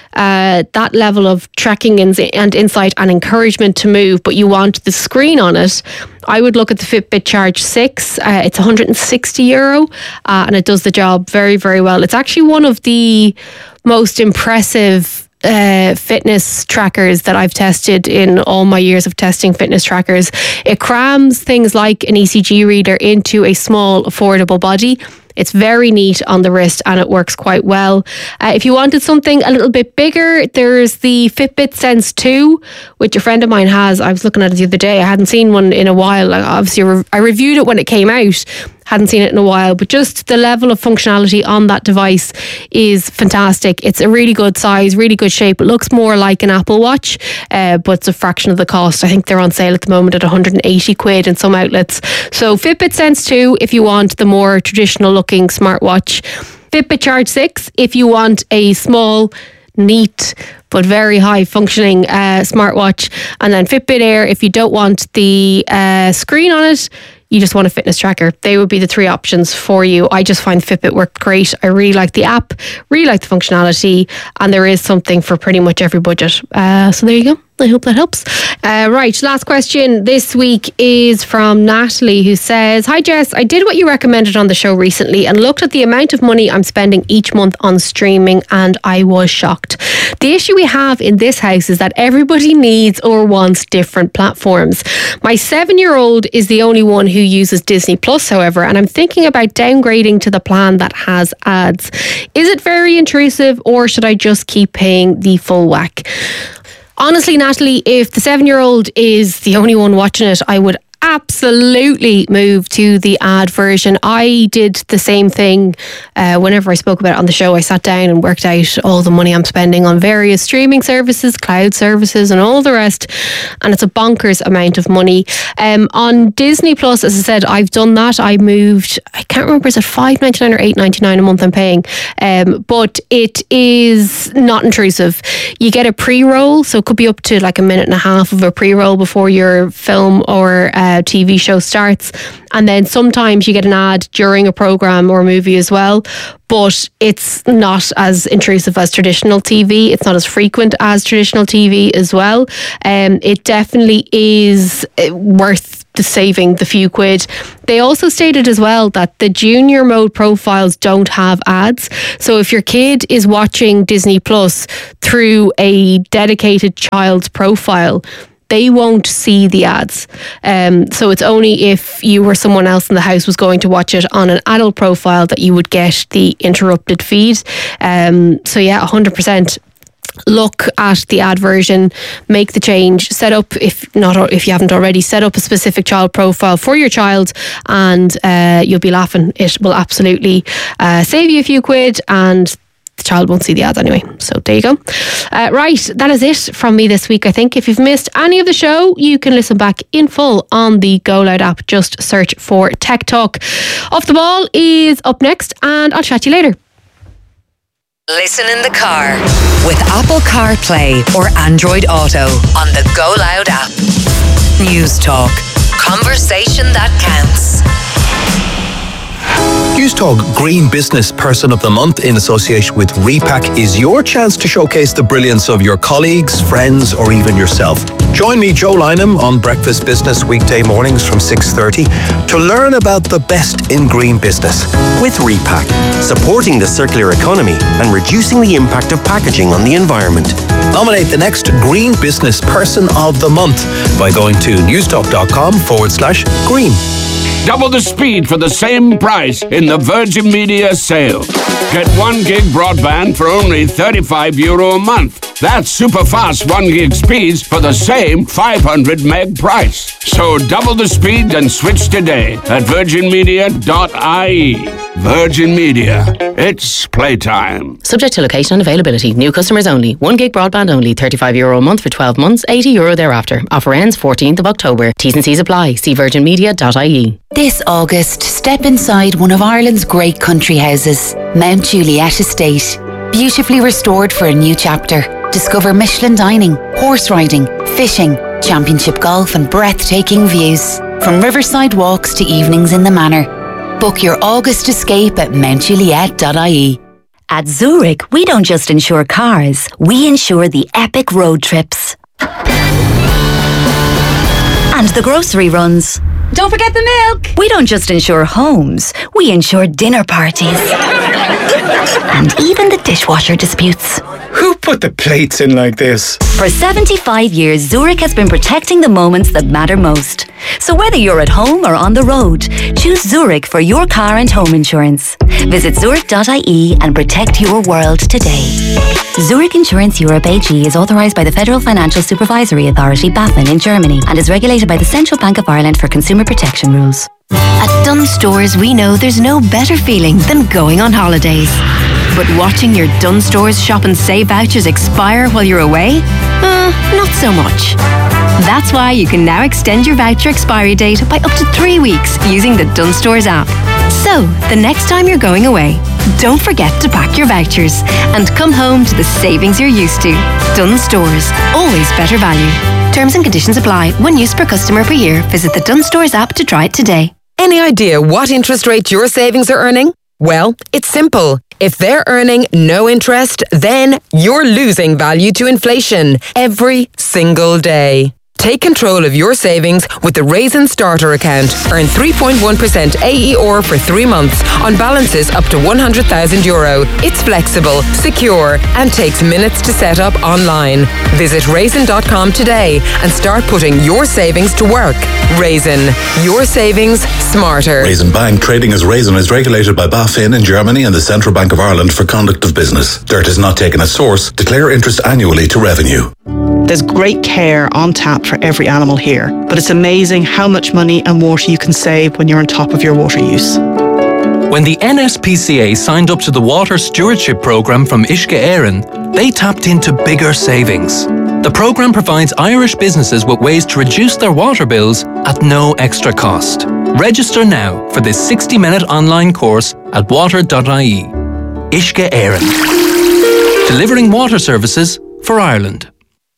Uh, that level of tracking and, and insight and encouragement to move, but you want the screen on it, I would look at the Fitbit Charge six. Uh, it's one hundred sixty euro uh, and it does the job very, very well. It's actually one of the most impressive Uh, fitness trackers that I've tested in all my years of testing fitness trackers. It crams things like an E C G reader into a small, affordable body. It's very neat on the wrist and it works quite well. Uh, if you wanted something a little bit bigger, there's the Fitbit Sense two, which a friend of mine has. I was looking at it the other day. I hadn't seen one in a while. Like, obviously, I reviewed it when it came out. Hadn't seen it in a while, but just the level of functionality on that device is fantastic. It's a really good size, really good shape. It looks more like an Apple Watch, uh, but it's a fraction of the cost. I think they're on sale at the moment at one hundred eighty quid in some outlets. So Fitbit Sense two if you want the more traditional looking smartwatch. Fitbit Charge six if you want a small, neat but very high functioning uh, smartwatch. And then Fitbit Air if you don't want the uh, screen on it, you just want a fitness tracker. They would be the three options for you. I just find Fitbit worked great. I really like the app, really like the functionality, and there is something for pretty much every budget. Uh, so there you go. I hope that helps. Uh, right, last question this week is from Natalie, who says, hi Jess, I did what you recommended on the show recently and looked at the amount of money I'm spending each month on streaming and I was shocked. The issue we have in this house is that everybody needs or wants different platforms. My seven-year-old is the only one who uses Disney Plus, however, and I'm thinking about downgrading to the plan that has ads. Is it very intrusive or should I just keep paying the full whack? Honestly, Natalie, if the seven-year-old is the only one watching it, I would absolutely move to the ad version. I did the same thing uh, whenever I spoke about it on the show. I sat down and worked out all the money I'm spending on various streaming services, cloud services and all the rest, and it's a bonkers amount of money. Um, on Disney Plus, as I said, I've done that. I moved, I can't remember, is it five ninety-nine or eight ninety-nine a month I'm paying, um, but it is not intrusive. You get a pre-roll, so it could be up to like a minute and a half of a pre-roll before your film or uh, T V show starts, and then sometimes you get an ad during a program or a movie as well, but it's not as intrusive as traditional T V. It's not as frequent as traditional T V as well. Um, it definitely is worth the saving the few quid. They also stated as well that the junior mode profiles don't have ads. So if your kid is watching Disney Plus through a dedicated child's profile, they won't see the ads. Um, so it's only if you or someone else in the house was going to watch it on an adult profile that you would get the interrupted feed. Um, so yeah, one hundred percent. Look at the ad version, make the change, set up, if not if you haven't already, set up a specific child profile for your child, and uh, you'll be laughing. It will absolutely uh, save you a few quid, and the child won't see the ads anyway. So there you go. Uh, right, that is it from me this week, I think. If you've missed any of the show, you can listen back in full on the Go Loud app. Just search for Tech Talk. Off the Ball is up next, and I'll chat to you later. Listen in the car with Apple CarPlay or Android Auto on the Go Loud app. News Talk. Conversation that counts. News Talk Green Business Person of the Month in association with Repack is your chance to showcase the brilliance of your colleagues, friends, or even yourself. Join me, Joe Lynham, on Breakfast Business weekday mornings from six thirty to learn about the best in green business. With Repack, supporting the circular economy and reducing the impact of packaging on the environment. Nominate the next Green Business Person of the Month by going to newstalk.com forward slash green. Double the speed for the same price in the Virgin Media sale. Get one gig broadband for only thirty-five euro a month. That's super fast one gig speeds for the same five hundred meg price. So double the speed and switch today at virgin media dot I E. Virgin Media. It's playtime. Subject to location and availability. New customers only. One gig broadband only. thirty-five euro a month for twelve months. eighty euro thereafter. Offer ends fourteenth of October. T's and C's apply. See virgin media dot I E. This August, step inside one of Ireland's great country houses, Mount Juliet Estate. Beautifully restored for a new chapter. Discover Michelin dining, horse riding, fishing, championship golf and breathtaking views. From riverside walks to evenings in the manor. Book your August escape at mount juliet dot I E. At Zurich, we don't just insure cars, we insure the epic road trips. And the grocery runs. Don't forget the milk! We don't just insure homes, we insure dinner parties. And even the dishwasher disputes. Who put the plates in like this? For seventy-five years, Zurich has been protecting the moments that matter most. So whether you're at home or on the road, choose Zurich for your car and home insurance. Visit zurich dot I E and protect your world today. Zurich Insurance Europe A G is authorised by the Federal Financial Supervisory Authority, BaFin, in Germany and is regulated by the Central Bank of Ireland for consumer protection rules. At Dunnes Stores, we know there's no better feeling than going on holidays. But watching your Dunnes Stores shop and save vouchers expire while you're away? Uh, not so much. That's why you can now extend your voucher expiry date by up to three weeks using the Dunnes Stores app. So, the next time you're going away, don't forget to pack your vouchers and come home to the savings you're used to. Dunnes Stores, always better value. Terms and conditions apply. One use per customer per year. Visit the Dunnes Stores app to try it today. Any idea what interest rate your savings are earning? Well, it's simple. If they're earning no interest, then you're losing value to inflation every single day. Take control of your savings with the Raisin Starter account. Earn three point one percent A E R for three months on balances up to one hundred thousand euro. It's flexible, secure, and takes minutes to set up online. Visit raisin dot com today and start putting your savings to work. Raisin, your savings smarter. Raisin Bank trading as Raisin is regulated by BaFin in Germany and the Central Bank of Ireland for conduct of business. Dirt is not taken as source. Declare interest annually to revenue. There's great care on tap for every animal here, but it's amazing how much money and water you can save when you're on top of your water use. When the N S P C A signed up to the Water Stewardship Programme from Uisce Éireann, they tapped into bigger savings. The programme provides Irish businesses with ways to reduce their water bills at no extra cost. Register now for this sixty-minute online course at water dot I E. Uisce Éireann. Delivering water services for Ireland.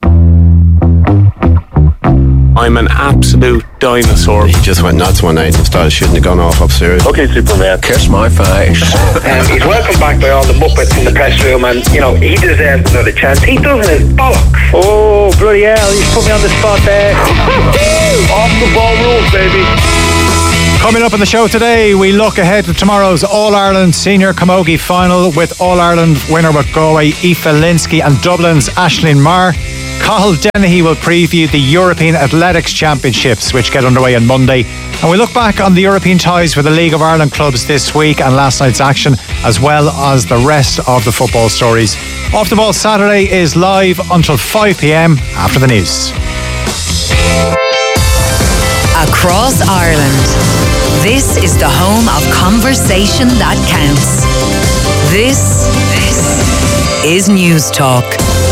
I'm an absolute dinosaur. He just went nuts one night and thought I shouldn't have gone off upstairs. Okay, Superman. Kiss my face. um, he's welcomed back by all the Muppets in the press room, and, you know, he deserves another chance. He doesn't his bollocks. Oh, bloody hell, he's put me on the spot there. Off the ball rules, baby. Coming up on the show today, we look ahead to tomorrow's All-Ireland Senior Camogie Final with All-Ireland winner with Galway, Aoife Linsky, and Dublin's Aisling Marr. Cathal Dennehy will preview the European Athletics Championships, which get underway on Monday. And we look back on the European ties for the League of Ireland clubs this week and last night's action, as well as the rest of the football stories. Off the Ball Saturday is live until five p.m. after the news. Across Ireland, this is the home of conversation that counts. This, this is News Talk.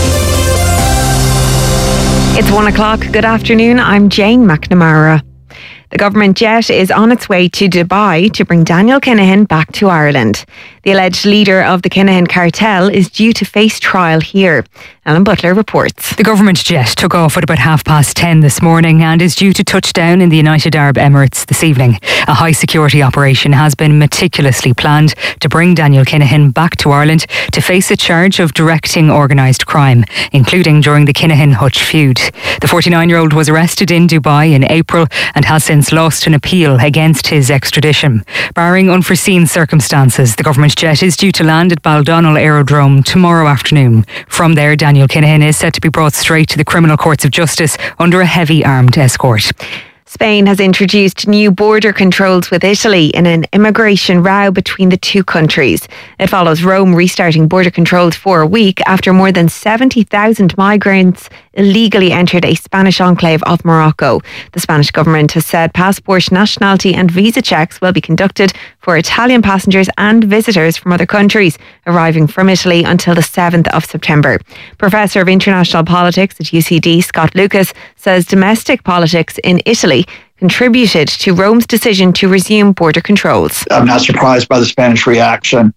It's one o'clock. Good afternoon. I'm Jane McNamara. The government jet is on its way to Dubai to bring Daniel Kinahan back to Ireland. The alleged leader of the Kinahan cartel is due to face trial here. Alan Butler reports. The government jet took off at about half past ten this morning and is due to touch down in the United Arab Emirates this evening. A high security operation has been meticulously planned to bring Daniel Kinahan back to Ireland to face a charge of directing organised crime, including during the Kinahan-Hutch feud. The forty-nine-year-old was arrested in Dubai in April and has since lost an appeal against his extradition. Barring unforeseen circumstances, the government jet is due to land at Baldonnel Aerodrome tomorrow afternoon. From there, Daniel Kinahan is set to be brought straight to the criminal courts of justice under a heavy armed escort. Spain has introduced new border controls with Italy in an immigration row between the two countries. It follows Rome restarting border controls for a week after more than seventy thousand migrants illegally entered a Spanish enclave of Morocco. The Spanish government has said passport, nationality and visa checks will be conducted for Italian passengers and visitors from other countries arriving from Italy until the seventh of September. Professor of International Politics at U C D, Scott Lucas, says domestic politics in Italy contributed to Rome's decision to resume border controls. I'm not surprised by the Spanish reaction.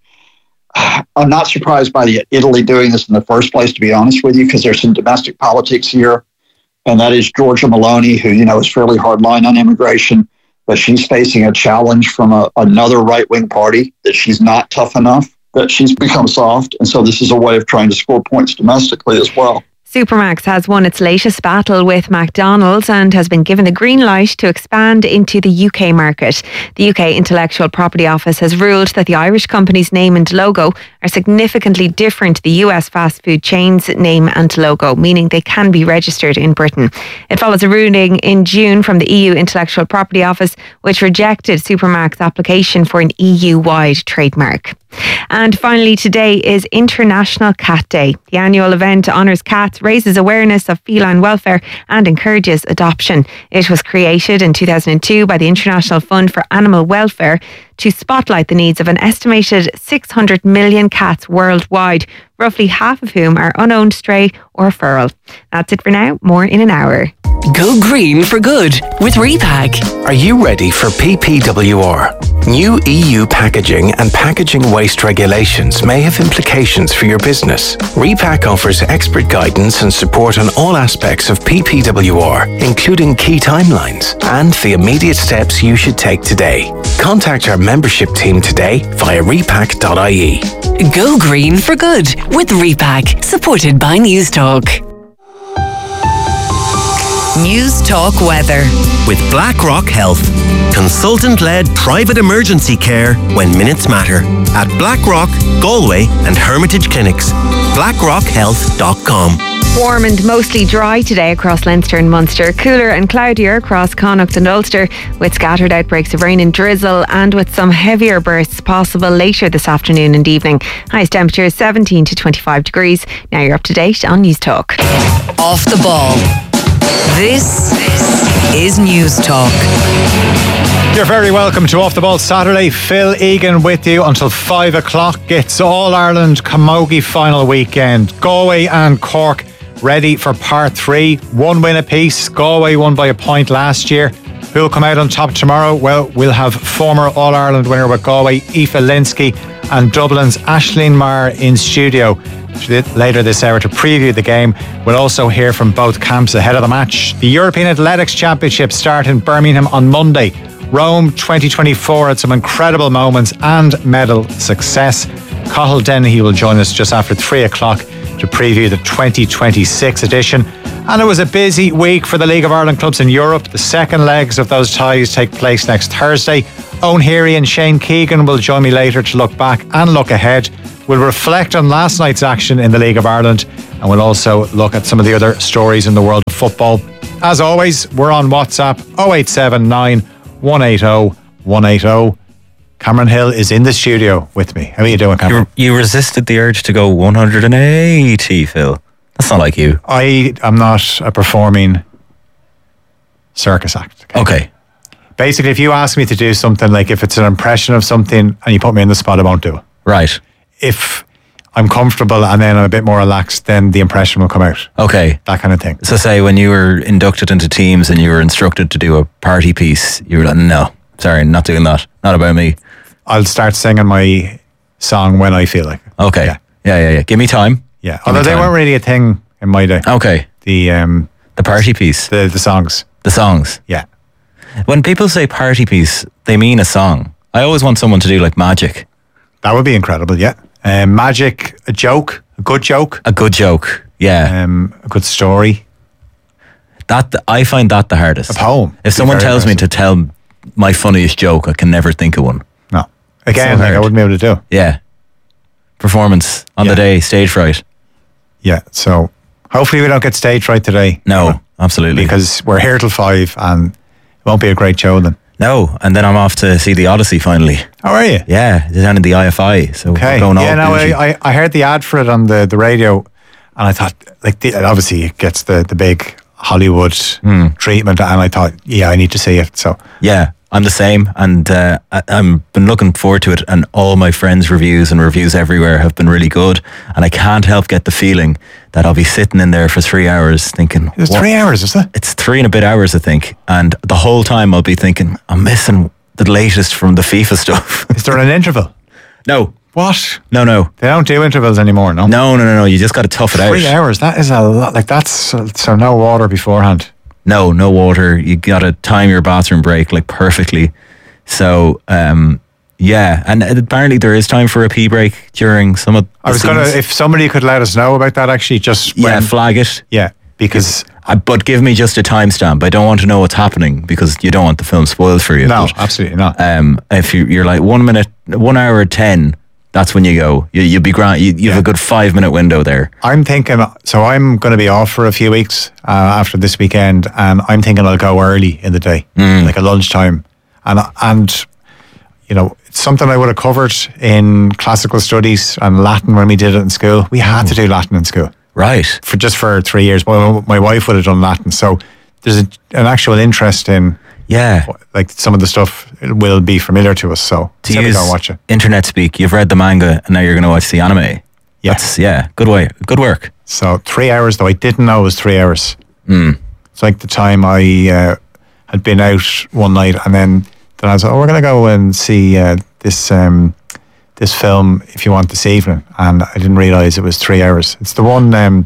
I'm not surprised by the Italy doing this in the first place, to be honest with you, because there's some domestic politics here. And that is Giorgia Meloni, who, you know, is fairly hardline on immigration, but she's facing a challenge from a, another right-wing party that she's not tough enough, that she's become soft. And so this is a way of trying to score points domestically as well. Supermax has won its latest battle with McDonald's and has been given the green light to expand into the U K market. The U K Intellectual Property Office has ruled that the Irish company's name and logo are significantly different to the U S fast food chain's name and logo, meaning they can be registered in Britain. It follows a ruling in June from the E U Intellectual Property Office, which rejected Supermax's application for an E U-wide trademark. And finally, today is International Cat Day. The annual event honours cats, raises awareness of feline welfare and encourages adoption. It was created in two thousand two by the International Fund for Animal Welfare to spotlight the needs of an estimated six hundred million cats worldwide, roughly half of whom are unowned, stray or feral. That's it for now. More in an hour. Go green for good with Repack. Are you ready for P P W R? New E U packaging and packaging waste regulations may have implications for your business. Repack offers expert guidance and support on all aspects of P P W R, including key timelines and the immediate steps you should take today. Contact our membership team today via repack dot I E. Go green for good with Repack, supported by News Talk. News Talk weather. With BlackRock Health, consultant-led private emergency care when minutes matter. At BlackRock, Galway and Hermitage Clinics. blackrock health dot com. Warm and mostly dry today across Leinster and Munster. Cooler and cloudier across Connacht and Ulster, with scattered outbreaks of rain and drizzle, and with some heavier bursts possible later this afternoon and evening. Highest temperature is seventeen to twenty-five degrees. Now you're up to date on News Talk. Off the ball. This is News Talk. You're very welcome to Off the Ball Saturday. Phil Egan with you until five o'clock. It's All-Ireland Camogie final weekend. Galway and Cork ready for part three. One win apiece. Galway won by a point last year. Who will come out on top tomorrow? Well, we'll have former All-Ireland winner with Galway, Aoife Linsky, and Dublin's Aisling Maher in studio later this hour to preview the game. We'll also hear from both camps ahead of the match. The European Athletics Championships start in Birmingham on Monday. Rome twenty twenty-four had some incredible moments and medal success. Cathal Dennehy will join us just after three o'clock to preview the twenty twenty-six edition. And it was a busy week for the League of Ireland clubs in Europe. The second legs of those ties take place next Thursday. Owen Heary and Shane Keegan will join me later to look back and look ahead. We'll reflect on last night's action in the League of Ireland, and we'll also look at some of the other stories in the world of football. As always, we're on WhatsApp oh eight seven nine, one eight zero, one eight zero. Cameron Hill is in the studio with me. How are you doing, Cameron? You, you resisted the urge to go one hundred eighty, Phil. That's not like you. I am not a performing circus act. Okay. okay. Basically, if you ask me to do something, like if it's an impression of something and you put me in the spot, I won't do it. Right. If I'm comfortable and then I'm a bit more relaxed, then the impression will come out. Okay. That kind of thing. So say when you were inducted into teams and you were instructed to do a party piece, you were like, no, sorry, not doing that. Not about me. I'll start singing my song when I feel like it. Okay. Yeah, yeah, yeah. yeah. Give me time. Yeah. Give Although they weren't really a thing in my day. Okay. The um the party piece. The the songs. The songs. Yeah. When people say party piece, they mean a song. I always want someone to do like magic. That would be incredible, yeah. Um, magic, a joke, a good joke. A good joke, yeah. Um, a good story. That I find that the hardest. A poem. If someone tells me to tell my funniest joke, I can never think of one. No. Again, so like I wouldn't be able to do. Yeah. Performance on yeah. the day, stage fright. Yeah, so hopefully we don't get stage fright today. No, you know, absolutely. Because we're here till five and it won't be a great show then. No, and then I'm off to see the Odyssey finally. How are you? Yeah, down in the I F I. So okay. we're going all yeah, no, bougie. I, I heard the ad for it on the, the radio, and I thought, like, the, obviously it gets the, the big Hollywood mm. treatment, and I thought, yeah, I need to see it. So yeah, I'm the same, and uh, I, I'm been looking forward to it. And all my friends' reviews and reviews everywhere have been really good, and I can't help get the feeling that I'll be sitting in there for three hours thinking. It's what? three hours, is it? It's three and a bit hours, I think, and the whole time I'll be thinking, I'm missing the latest from the FIFA stuff. Is there an interval? No. What? No, no. They don't do intervals anymore, no? No, no, no, no. You just got to tough it three out. Three hours, that is a lot. Like, that's, so, so no water beforehand. No, no water. You got to time your bathroom break, like, perfectly. So, um, yeah. And apparently there is time for a pee break during some of the I was going to, if somebody could let us know about that, actually, just yeah, when, flag it. Yeah, because... Uh, but give me just a timestamp. I don't want to know what's happening because you don't want the film spoiled for you. No, but, absolutely not. Um, if you, you're like one minute, one hour ten, that's when you go. You, you'll be grand. You, you yeah. have a good five minute window there. I'm thinking, so I'm going to be off for a few weeks uh, after this weekend, and I'm thinking I'll go early in the day, mm. like a lunchtime, and and you know it's something I would have covered in classical studies and Latin when we did it in school. We had to do Latin in school. Right. For just for three years. Well, my wife would have done Latin. So there's a, an actual interest in, yeah, like some of the stuff will be familiar to us. So to use go watch it. Internet speak, you've read the manga and now you're going to watch the anime. Yeah. That's, yeah, good way, good work. So three hours though. I didn't know it was three hours. Mm. It's like the time I uh, had been out one night and then, then I was like, oh, we're going to go and see uh, this... Um, this film if you want this evening, and I didn't realise it was three hours. It's the one um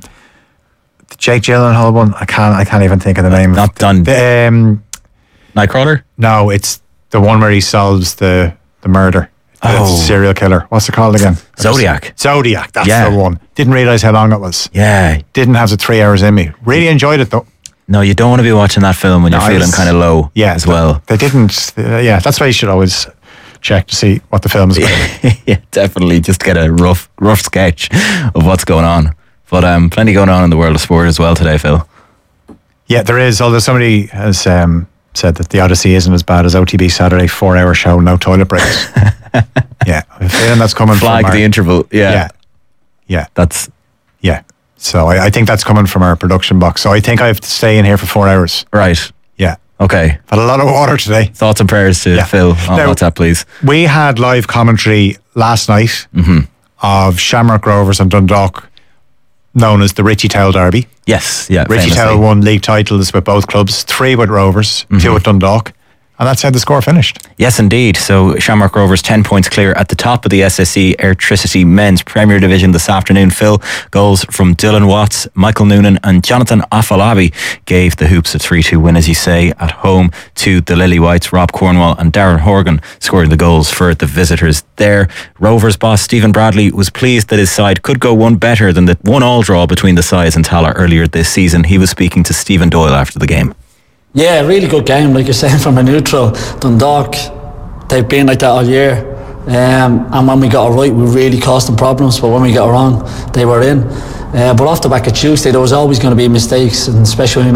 the Jake Gyllenhaal one. I can't I can't even think of the name. Not done. The, um Nightcrawler? No, it's the one where he solves the the murder. Oh. The serial killer. What's it called again? Zodiac. Zodiac, that's yeah. the one. Didn't realise how long it was. Yeah. Didn't have the three hours in me. Really enjoyed it though. No, you don't want to be watching that film when no, you're feeling kind of low yeah, as well. They didn't uh, yeah, that's why you should always check to see what the film is about. Yeah, definitely. Just get a rough rough sketch of what's going on. But um, plenty going on in the world of sport as well today, Phil. Yeah, there is, although somebody has um, said that the Odyssey isn't as bad as O T B Saturday, four-hour show, no toilet breaks. Yeah, I have a feeling that's coming Flag from our, the interval, yeah. Yeah, yeah. That's... Yeah, so I, I think that's coming from our production box. So I think I have to stay in here for four hours. Right. Yeah. Okay. I've had a lot of water today. Thoughts and prayers to Yeah. Phil on Now, WhatsApp, please. We had live commentary last night Mm-hmm. of Shamrock Rovers and Dundalk, known as the Richie Towell Derby. Yes, yeah. Richie famously. Towell won league titles with both clubs, three with Rovers, Mm-hmm. two with Dundalk. And that's how the score finished. Yes, indeed. So Shamrock Rovers ten points clear at the top of the S S E Airtricity Men's Premier Division this afternoon. Phil, goals from Dylan Watts, Michael Noonan and Jonathan Afolabi gave the Hoops a three two win, as you say, at home to the Lily Whites. Rob Cornwall and Darren Horgan scoring the goals for the visitors there. Rovers boss Stephen Bradley was pleased that his side could go one better than the one-all draw between the sides and Tala earlier this season. He was speaking to Stephen Doyle after the game. Yeah, really good game, like you're saying, from a neutral. Dundalk, they've been like that all year. Um, and when we got it right, we really caused them problems. But when we got it wrong, they were in. Uh, but off the back of Tuesday, there was always going to be mistakes, and especially when